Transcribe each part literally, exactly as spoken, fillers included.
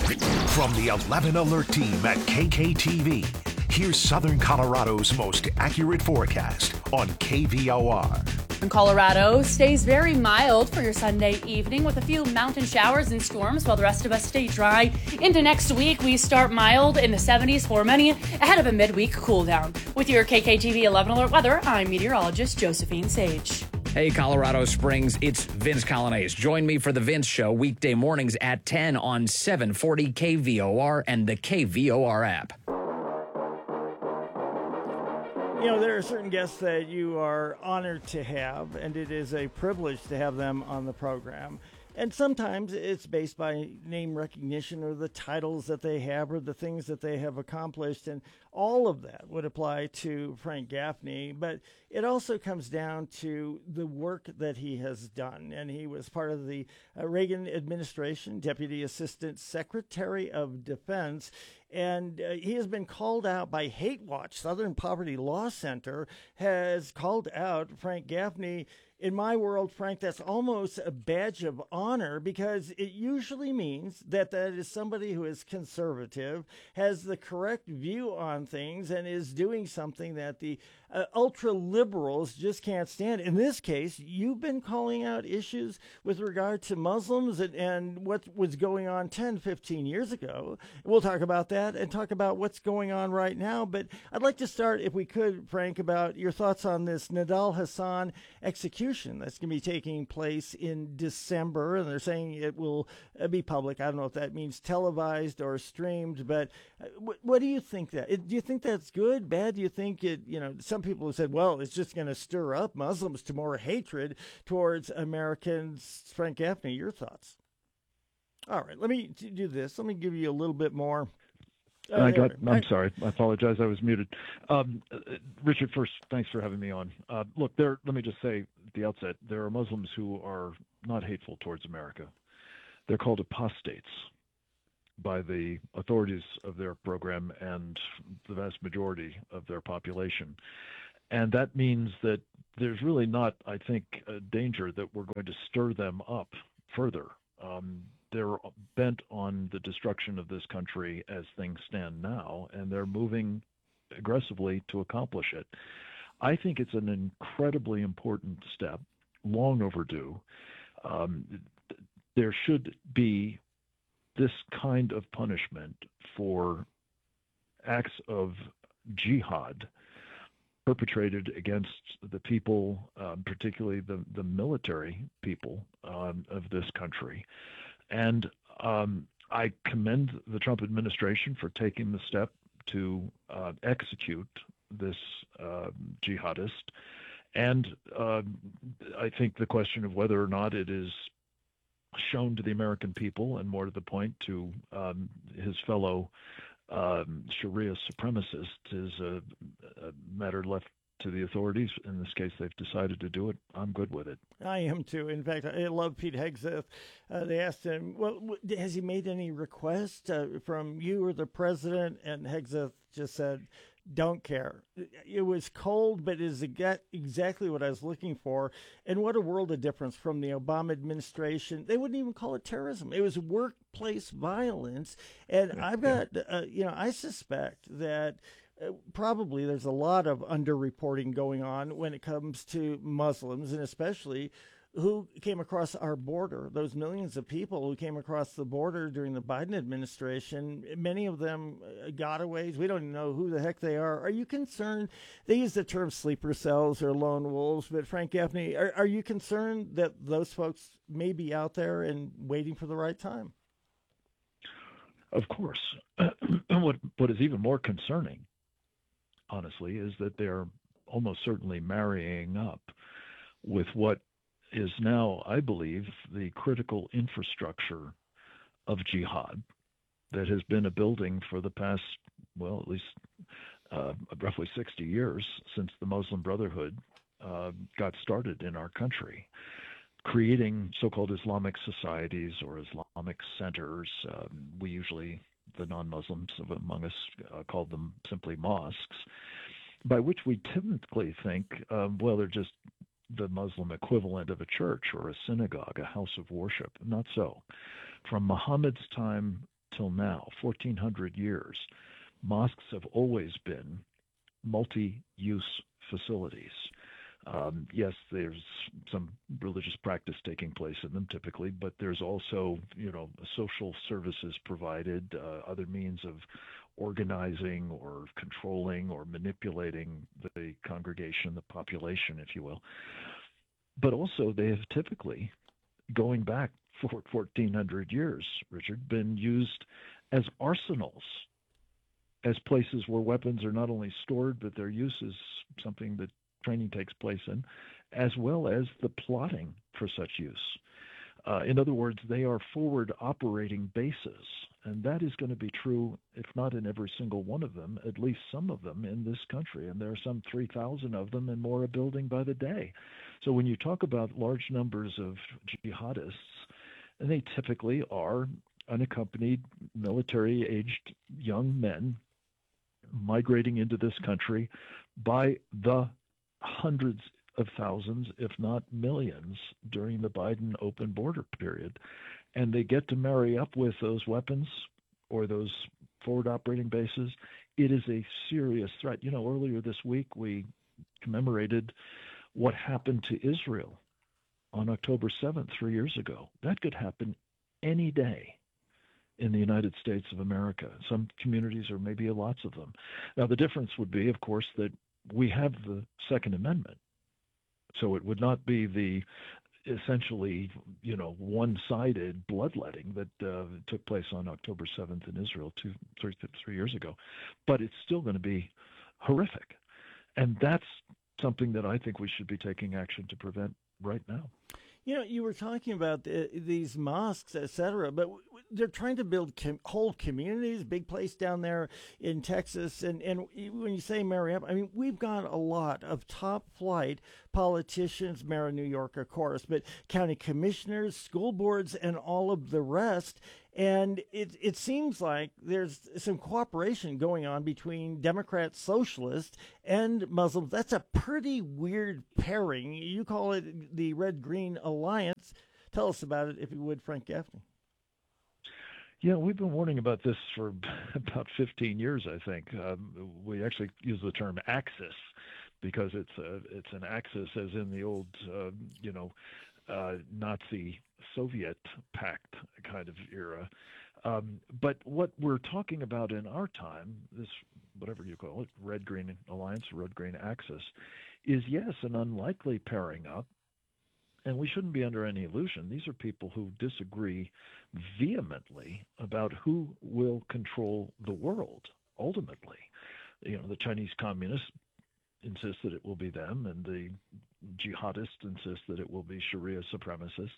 From the eleven Alert team at K K T V, here's Southern Colorado's most accurate forecast on K V O R. Colorado stays very mild for your Sunday evening with a few mountain showers and storms while the rest of us stay dry. Into next week, we start mild in the seventies for many ahead of a midweek cool down. With your K K T V eleven Alert weather, I'm meteorologist Josephine Sage. Hey, Colorado Springs, it's Vince Colonnese. Join me for The Vince Show weekday mornings at ten on seven forty K V O R and the K V O R app. You know, there are certain guests that you are honored to have, and it is a privilege to have them on the program. And sometimes it's based by name recognition or the titles that they have or the things that they have accomplished. And all of that would apply to Frank Gaffney. But it also comes down to the work that he has done. And he was part of the uh, Reagan administration, Deputy Assistant Secretary of Defense. And uh, he has been called out by Hate Watch. Southern Poverty Law Center has called out Frank Gaffney. In my world, Frank, that's almost a badge of honor because it usually means that that is somebody who is conservative, has the correct view on things, and is doing something that the uh, ultra-liberals just can't stand. In this case, you've been calling out issues with regard to Muslims and, and what was going on ten, fifteen years ago. We'll talk about that and talk about what's going on right now. But I'd like to start, if we could, Frank, about your thoughts on this Nidal Hasan execution that's going to be taking place in December, and they're saying it will uh, be public. I don't know if that means televised or streamed, but uh, what, what do you think that? It, do you think that's good, bad? Do you think it, you know, some people have said, well, it's just going to stir up Muslims to more hatred towards Americans. Frank Gaffney, your thoughts? All right, let me do this. Let me give you a little bit more. Uh, I got. I'm sorry. I apologize. I was muted. Um, uh, Richard, first, thanks for having me on. Uh, look, there. Let me just say at the outset, there are Muslims who are not hateful towards America. They're called apostates by the authorities of their program and the vast majority of their population. And that means that there's really not, I think, a danger that we're going to stir them up further. Um, they're bent on the destruction of this country as things stand now, and they're moving aggressively to accomplish it. I think it's an incredibly important step, long overdue. Um, there should be this kind of punishment for acts of jihad perpetrated against the people, um, particularly the, the military people um, of this country. And um, I commend the Trump administration for taking the step to uh, execute this uh, jihadist. And uh, I think the question of whether or not it is shown to the American people, and more to the point, to um, his fellow um, Sharia supremacists, is a, a matter left to the authorities. In this case, they've decided to do it. I'm good with it. I am too. In fact, I love Pete Hegseth. Uh, they asked him, well, has he made any request uh, from you or the president? And Hegseth just said, don't care. It was cold, but it is exactly what I was looking for. And what a world of difference from the Obama administration. They wouldn't even call it terrorism. It was workplace violence. And yeah, I've got, yeah. uh, you know, I suspect that Uh, probably there's a lot of underreporting going on when it comes to Muslims, and especially who came across our border, those millions of people who came across the border during the Biden administration. Many of them uh, gotaways. We don't even know who the heck they are. Are you concerned? They use the term sleeper cells or lone wolves, but Frank Gaffney, are, are you concerned that those folks may be out there and waiting for the right time? Of course. what What is even more concerning, honestly, is that they're almost certainly marrying up with what is now, I believe, the critical infrastructure of jihad that has been a building for the past, well, at least uh, roughly sixty years since the Muslim Brotherhood uh, got started in our country, creating so-called Islamic societies or Islamic centers. Uh, we usually, the non-Muslims among us, uh, called them simply mosques, by which we typically think, um, well, they're just the Muslim equivalent of a church or a synagogue, a house of worship. Not so. From Muhammad's time till now, fourteen hundred years, mosques have always been multi-use facilities. Um, yes, there's some religious practice taking place in them typically, but there's also, you know, social services provided, uh, other means of organizing or controlling or manipulating the congregation, the population, if you will. But also they have typically, going back for fourteen hundred years, Richard, been used as arsenals, as places where weapons are not only stored, but their use is something that training takes place in, as well as the plotting for such use. Uh, in other words, they are forward operating bases, and that is going to be true, if not in every single one of them, at least some of them in this country. And there are some three thousand of them and more are building by the day. So when you talk about large numbers of jihadists, and they typically are unaccompanied, military-aged young men migrating into this country by the hundreds of thousands, if not millions, during the Biden open border period. And they get to marry up with those weapons or those forward operating bases. It is a serious threat. You know, earlier this week, we commemorated what happened to Israel on October seventh, three years ago. That could happen any day in the United States of America. Some communities, or maybe lots of them. Now, the difference would be, of course, that we have the Second Amendment. So it would not be the essentially, you know, one-sided bloodletting that uh, took place on October seventh in Israel two, three, three years ago. But it's still going to be horrific. And that's something that I think we should be taking action to prevent right now. You know, you were talking about the, these mosques, et cetera, but they're trying to build com- whole communities, big place down there in Texas. And, and when you say marry up, I mean, we've got a lot of top flight politicians, mayor of New York, of course, but county commissioners, school boards, and all of the rest. And it it seems like there's some cooperation going on between Democrats, socialists, and Muslims. That's a pretty weird pairing. You call it the Red-Green Alliance. Tell us about it, if you would, Frank Gaffney. Yeah, we've been warning about this for about fifteen years, I think. Um, we actually use the term axis because it's a, it's an axis as in the old, uh, you know, uh, Nazi Soviet pact kind of era. Um, but what we're talking about in our time, this, whatever you call it, Red-Green Alliance, Red-Green Axis, is, yes, an unlikely pairing up. And we shouldn't be under any illusion. These are people who disagree vehemently about who will control the world, ultimately. You know, the Chinese communists insist that it will be them, and the jihadists insist that it will be Sharia supremacists.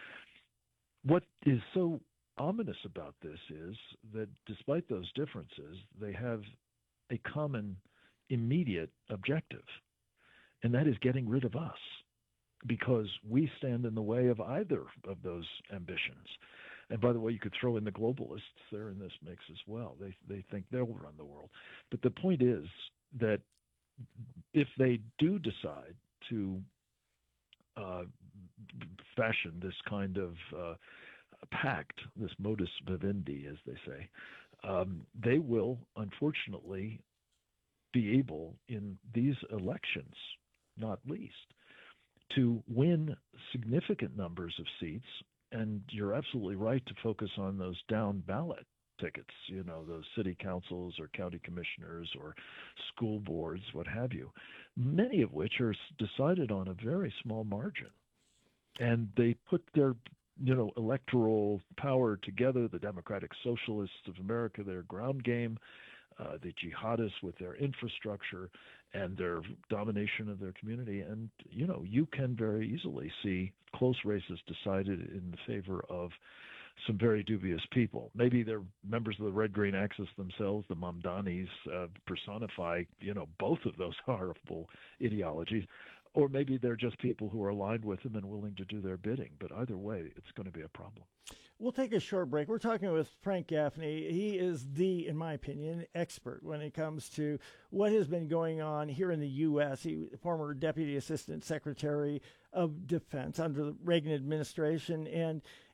What is so ominous about this is that despite those differences, they have a common immediate objective, and that is getting rid of us, because we stand in the way of either of those ambitions. And by the way, you could throw in the globalists. They're in this mix as well. They they think they'll run the world. But the point is that if they do decide to uh, fashion this kind of uh, pact, this modus vivendi, as they say, um, they will unfortunately be able in these elections, not least, to win significant numbers of seats. And you're absolutely right to focus on those down ballot tickets, you know, those city councils or county commissioners or school boards, what have you, many of which are decided on a very small margin. And they put their, you know, electoral power together, the Democratic Socialists of America, their ground game, uh, the jihadists with their infrastructure and their domination of their community. And, you know, you can very easily see close races decided in the favor of some very dubious people. Maybe they're members of the Red-Green Axis themselves, the Mamdanis uh, personify, you know, both of those horrible ideologies. Or maybe they're just people who are aligned with them and willing to do their bidding. But either way, it's going to be a problem. We'll take a short break. We're talking with Frank Gaffney. He is the, in my opinion, expert when it comes to what has been going on here in the U S. He former Deputy Assistant Secretary of Defense under the Reagan administration. And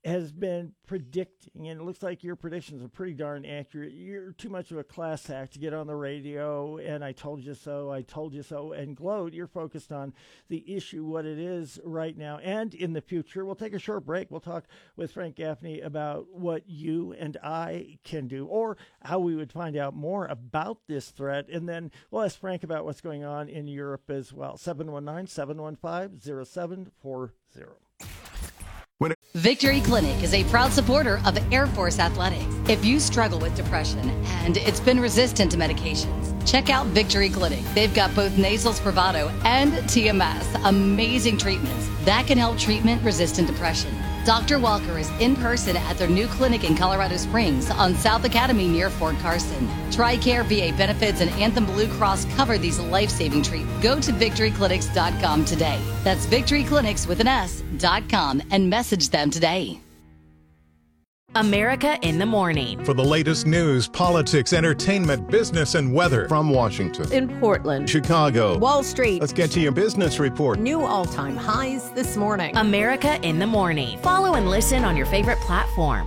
has been predicting, and it looks like your predictions are pretty darn accurate. You're too much of a class act to get on the radio and I told you so, I told you so, and gloat. You're focused on the issue, what it is right now and in the future. We'll take a short break. We'll talk with Frank Gaffney about what you and I can do, or how we would find out more about this threat. And then we'll ask Frank about what's going on in Europe as well. seven one nine, seven one five, zero seven four zero. Victory Clinic is a proud supporter of Air Force Athletics. If you struggle with depression and it's been resistant to medications, check out Victory Clinic. They've got both nasal Spravato and T M S, amazing treatments that can help treatment-resistant depression. Doctor Walker is in person at their new clinic in Colorado Springs on South Academy near Fort Carson. TRICARE V A benefits and Anthem Blue Cross cover these life-saving treatments. Go to victory clinics dot com today. That's victory clinics with an S dot com and message them today. America in the Morning. For the latest news, politics, entertainment, business, and weather. From Washington, in Portland, Chicago, Wall Street. Let's get to your business report. New all-time highs this morning. America in the Morning. Follow and listen on your favorite platform.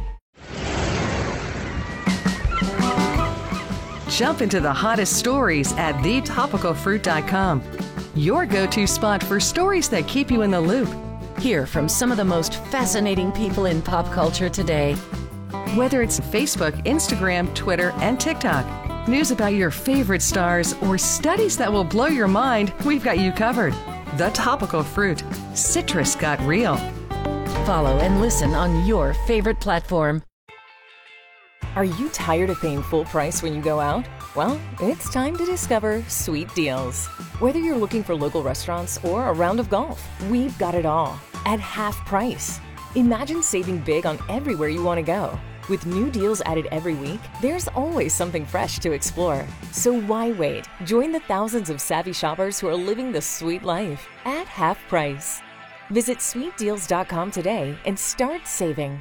Jump into the hottest stories at the topical fruit dot com. Your go-to spot for stories that keep you in the loop. Hear from some of the most fascinating people in pop culture today. Whether it's Facebook, Instagram, Twitter, and TikTok, news about your favorite stars, or studies that will blow your mind, we've got you covered. The Topical Fruit. Citrus got real. Follow and listen on your favorite platform. Are you tired of paying full price when you go out? Well, it's time to discover Sweet Deals. Whether you're looking for local restaurants or a round of golf, we've got it all at half price. Imagine saving big on everywhere you want to go. With new deals added every week, there's always something fresh to explore. So why wait? Join the thousands of savvy shoppers who are living the sweet life at half price. Visit sweet deals dot com today and start saving.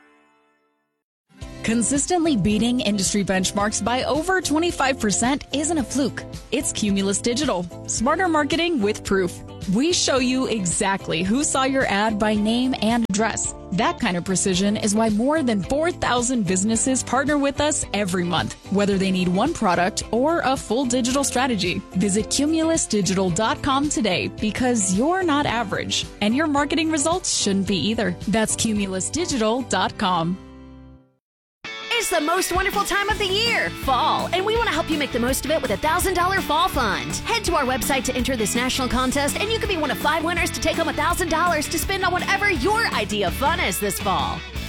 Consistently beating industry benchmarks by over twenty-five percent isn't a fluke. It's Cumulus Digital. Smarter marketing with proof. We show you exactly who saw your ad by name and address. That kind of precision is why more than four thousand businesses partner with us every month, whether they need one product or a full digital strategy. Visit cumulus digital dot com today, because you're not average, and your marketing results shouldn't be either. That's cumulus digital dot com. It's the most wonderful time of the year, fall, and we want to help you make the most of it with a one thousand dollars Fall Fund. Head to our website to enter this national contest, and you could be one of five winners to take home one thousand dollars to spend on whatever your idea of fun is this fall.